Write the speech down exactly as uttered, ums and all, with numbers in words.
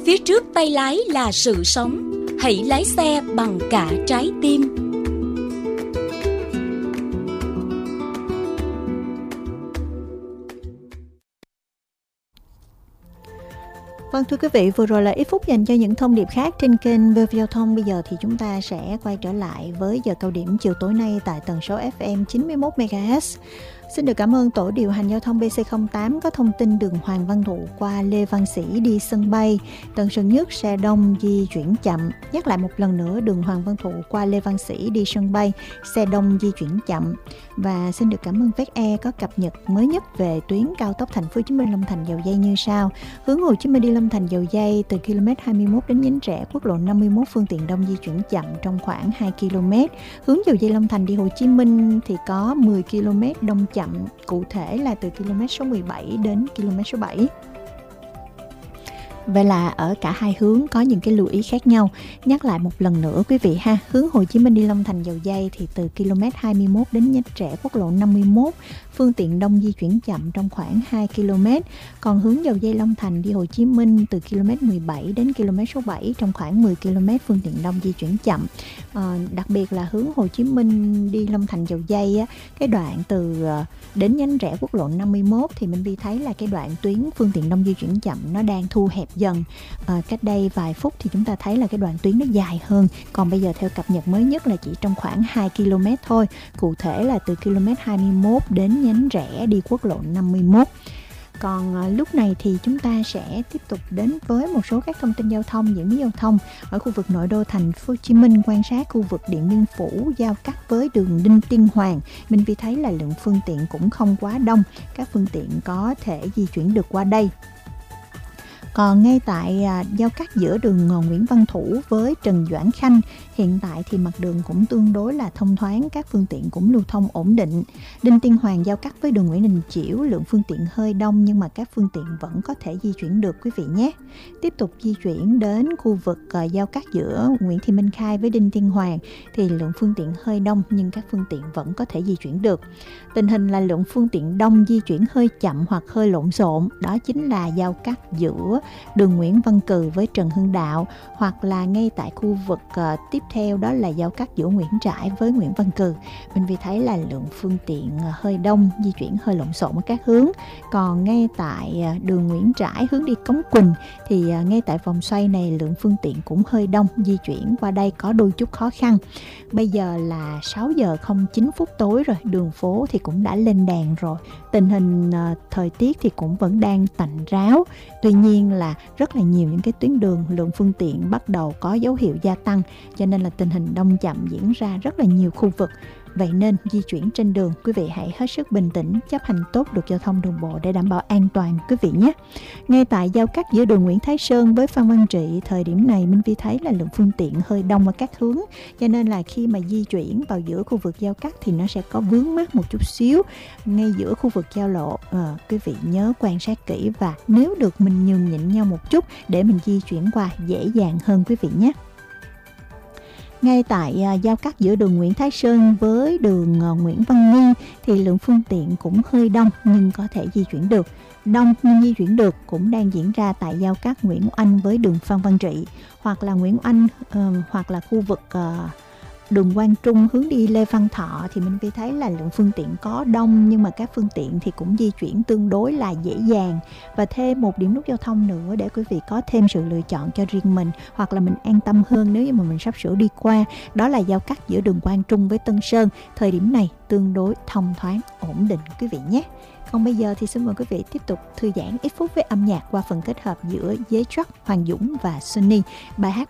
phía trước tay lái là sự sống. Hãy lái xe bằng cả trái tim. Vâng, thưa quý vị, vừa rồi là ít phút dành cho những thông điệp khác trên kênh vê o vê Giao thông. Bây giờ thì chúng ta sẽ quay trở lại với giờ cao điểm chiều tối nay tại tần số ép em chín mươi mốt mê ga héc. Xin được cảm ơn tổ điều hành giao thông bê xê không tám có thông tin đường Hoàng Văn Thụ qua Lê Văn Sĩ đi sân bay. Tân Sơn Nhất xe đông di chuyển chậm. Nhắc lại một lần nữa, đường Hoàng Văn Thụ qua Lê Văn Sĩ đi sân bay, xe đông di chuyển chậm. Và xin được cảm ơn vét e có cập nhật mới nhất về tuyến cao tốc Thành phố Hồ Chí Minh Long Thành Dầu Giây như sau. Hướng Hồ Chí Minh đi Long Thành Dầu Giây từ ki lô mét hai mươi mốt đến Bến Tre, quốc lộ năm mươi mốt phương tiện đông di chuyển chậm trong khoảng hai ki lô mét. Hướng Dầu Giây Long Thành đi Hồ Chí Minh thì có mười ki lô mét đông chậm, cụ thể là từ ki lô mét số mười bảy đến ki lô mét số bảy. Vậy là ở cả hai hướng có những cái lưu ý khác nhau. Nhắc lại một lần nữa quý vị ha. Hướng Hồ Chí Minh đi Long Thành Dầu Giây thì từ ki lô mét hai mươi mốt đến Bến Tre, quốc lộ năm mươi mốt phương tiện đông di chuyển chậm trong khoảng hai ki lô mét. Còn hướng Dầu Giây Long Thành đi Hồ Chí Minh từ ki lô mét mười bảy đến ki lô mét số bảy trong khoảng mười ki lô mét phương tiện đông di chuyển chậm. À, đặc biệt là hướng Hồ Chí Minh đi Long Thành Dầu Giây á, cái đoạn từ đến Bến Tre quốc lộ năm mươi mốt thì mình Vi thấy là cái đoạn tuyến phương tiện đông di chuyển chậm nó đang thu hẹp dần. À, cách đây vài phút thì chúng ta thấy là cái đoạn tuyến nó dài hơn, còn bây giờ theo cập nhật mới nhất là chỉ trong khoảng hai ki lô mét thôi, cụ thể là từ ki lô mét hai mươi mốt đến nhánh rẽ đi quốc lộ năm mươi mốt. Còn à, lúc này thì chúng ta sẽ tiếp tục đến với một số các thông tin giao thông, diễn biến giao thông ở khu vực nội đô thành phố Hồ Chí Minh. Quan sát khu vực Điện Biên Phủ giao cắt với đường Đinh Tiên Hoàng, mình vì thấy là lượng phương tiện cũng không quá đông, các phương tiện có thể di chuyển được qua đây. Còn ngay tại à, giao cắt giữa đường Nguyễn Văn Thủ với Trần Doãn Khanh, hiện tại thì mặt đường cũng tương đối là thông thoáng, các phương tiện cũng lưu thông ổn định. Đinh Tiên Hoàng giao cắt với đường Nguyễn Đình Chiểu, lượng phương tiện hơi đông nhưng mà các phương tiện vẫn có thể di chuyển được quý vị nhé. Tiếp tục di chuyển đến khu vực à, giao cắt giữa Nguyễn Thị Minh Khai với Đinh Tiên Hoàng thì lượng phương tiện hơi đông nhưng các phương tiện vẫn có thể di chuyển được. Tình hình là lượng phương tiện đông di chuyển hơi chậm hoặc hơi lộn xộn, đó chính là giao cắt giữa đường Nguyễn Văn Cừ với Trần Hưng Đạo, hoặc là ngay tại khu vực uh, tiếp theo đó là giao cắt giữa Nguyễn Trãi với Nguyễn Văn Cừ. Mình vì thấy là lượng phương tiện uh, hơi đông, di chuyển hơi lộn xộn ở các hướng. Còn ngay tại uh, đường Nguyễn Trãi hướng đi Cống Quỳnh thì uh, ngay tại vòng xoay này lượng phương tiện cũng hơi đông, di chuyển qua đây có đôi chút khó khăn. Bây giờ là sáu giờ không chín phút tối rồi, đường phố thì cũng đã lên đèn rồi. Tình hình uh, thời tiết thì cũng vẫn đang tạnh ráo. Tuy nhiên là rất là nhiều những cái tuyến đường lượng phương tiện bắt đầu có dấu hiệu gia tăng, cho nên là tình hình đông chậm diễn ra rất là nhiều khu vực. Vậy nên di chuyển trên đường, quý vị hãy hết sức bình tĩnh, chấp hành tốt luật giao thông đường bộ để đảm bảo an toàn quý vị nhé. Ngay tại giao cắt giữa đường Nguyễn Thái Sơn với Phan Văn Trị, thời điểm này Minh Vi thấy là lượng phương tiện hơi đông ở các hướng, cho nên là khi mà di chuyển vào giữa khu vực giao cắt thì nó sẽ có vướng mắc một chút xíu ngay giữa khu vực giao lộ. À, quý vị nhớ quan sát kỹ và nếu được mình nhường nhịn nhau một chút để mình di chuyển qua dễ dàng hơn quý vị nhé. Ngay tại uh, giao cắt giữa đường Nguyễn Thái Sơn với đường uh, Nguyễn Văn Nghi thì lượng phương tiện cũng hơi đông nhưng có thể di chuyển được. Đông nhưng di chuyển được cũng đang diễn ra tại giao cắt Nguyễn Oanh với đường Phan Văn Trị, hoặc là Nguyễn Oanh uh, hoặc là khu vực uh, đường Quang Trung hướng đi Lê Văn Thọ thì mình thấy là lượng phương tiện có đông nhưng mà các phương tiện thì cũng di chuyển tương đối là dễ dàng. Và thêm một điểm nút giao thông nữa để quý vị có thêm sự lựa chọn cho riêng mình, hoặc là mình an tâm hơn nếu như mà mình sắp sửa đi qua, đó là giao cắt giữa đường Quang Trung với Tân Sơn. Thời điểm này tương đối thông thoáng, ổn định quý vị nhé. Còn bây giờ thì xin mời quý vị tiếp tục thư giãn ít phút với âm nhạc qua phần kết hợp giữa Giới Truck, Hoàng Dũng và Sunny. Bài hát